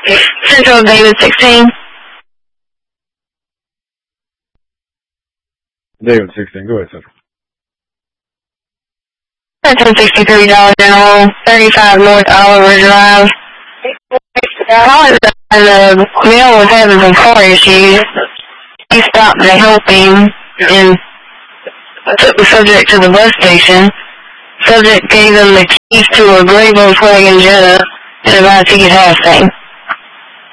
Central David 16. David 16, go ahead, Central. 1363 General, 35 North Oliver Drive. The male was having some car issues. He stopped to help him and took the subject to the bus station. Subject gave him the keys to a gray Volkswagen Jetta and advised he could have things.